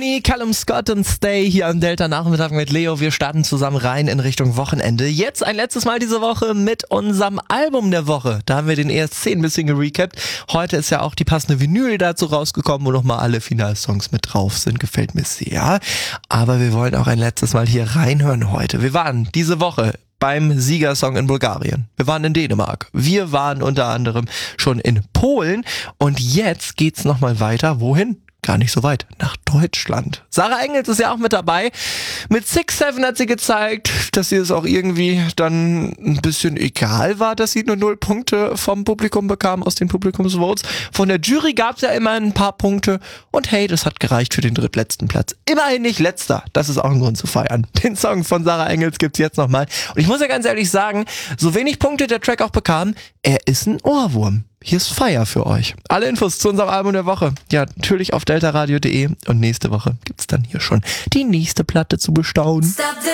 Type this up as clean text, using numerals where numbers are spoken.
Honey, Callum Scott und Stay hier am Delta Nachmittag mit Leo. Wir starten zusammen rein in Richtung Wochenende. Jetzt ein letztes Mal diese Woche mit unserem Album der Woche. Da haben wir den ESC ein bisschen gerecapt. Heute ist ja auch die passende Vinyl dazu rausgekommen, wo nochmal alle Finalsongs mit drauf sind. Gefällt mir sehr. Aber wir wollen auch ein letztes Mal hier reinhören heute. Wir waren diese Woche beim Siegersong in Bulgarien. Wir waren in Dänemark. Wir waren unter anderem schon in Polen. Und jetzt geht's nochmal weiter. Wohin? Gar nicht so weit. Nach Deutschland. Sarah Engels ist ja auch mit dabei. Mit 6'7" hat sie gezeigt, dass ihr es auch irgendwie dann ein bisschen egal war, dass sie nur 0 Punkte vom Publikum bekam, aus den Publikumsvotes. Von der Jury gab es ja immer ein paar Punkte. Und hey, das hat gereicht für den drittletzten Platz. Immerhin nicht letzter. Das ist auch ein Grund zu feiern. Den Song von Sarah Engels gibt's jetzt nochmal. Und ich muss ja ganz ehrlich sagen, so wenig Punkte der Track auch bekam, er ist ein Ohrwurm. Hier ist Feier für euch. Alle Infos zu unserem Album der Woche. Ja, natürlich auf deltaradio.de. Und nächste Woche gibt's dann hier schon die nächste Platte zu bestaunen. Stop the